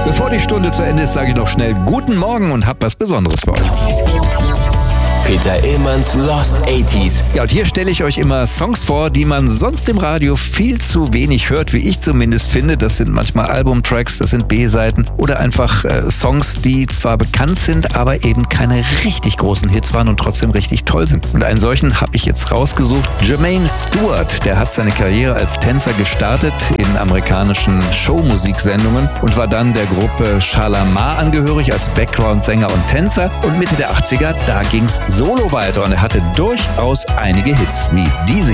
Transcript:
Bevor die Stunde zu Ende ist, sage ich noch schnell guten Morgen und hab was Besonderes für euch. Peter Illmanns Lost 80s. Ja, und hier stelle ich euch immer Songs vor, die man sonst im Radio viel zu wenig hört, wie ich zumindest finde. Das sind manchmal Albumtracks, das sind B-Seiten oder einfach Songs, die zwar bekannt sind, aber eben keine richtig großen Hits waren und trotzdem richtig toll sind. Und einen solchen habe ich jetzt rausgesucht. Jermaine Stewart, der hat seine Karriere als Tänzer gestartet in amerikanischen Showmusiksendungen und war dann der Gruppe Shalamar angehörig als Background-Sänger und Tänzer. Und Mitte der 80er, da ging's solo weiter und er hatte durchaus einige Hits, wie diese